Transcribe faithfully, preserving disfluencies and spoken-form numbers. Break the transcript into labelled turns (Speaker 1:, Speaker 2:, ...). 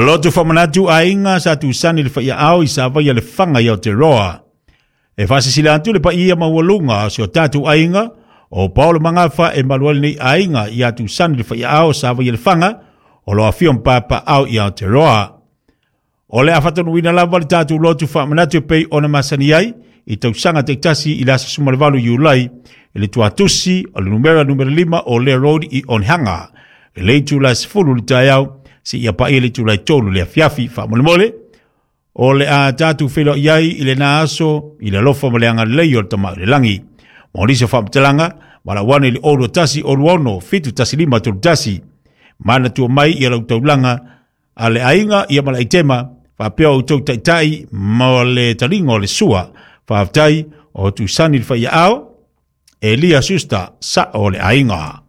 Speaker 1: Lotu whamanatu a inga sa tu sani le whaia au i sa vai le whanga i Aotearoa. E whasisila antu le pa ia mawalunga si o tatu a inga, o Paulo Mangafa e maluali nei a inga i atu sani le whaia au sa vai le whanga, o loa whion papa au i Aotearoa. O le awhatanu wina lava le tatu lotu whamanatu pei o na masani ai, i tau sanga te tasi i lasa sumalewalu i ulai, i le tuatusi o le numera numera lima o le road i Onehanga, i le tu la sifuru li tai au, si ia pa ele tu lai tolu le afiafi wha mole mole, o le a tatu whelo iai i le na aso, i le lofa mole anga lei o le tamau le langi. Maurisa wha mtalanga, wala wane le oro tasi o ruono, fitu tasi lima tolu tasi, mana tua mai i lau taulanga, a le ainga i amala i tema, wha peo o tau taitai, ma le taringo le sua, wha aftai o tu sani le whaia au, e lia susta sa o le ainga.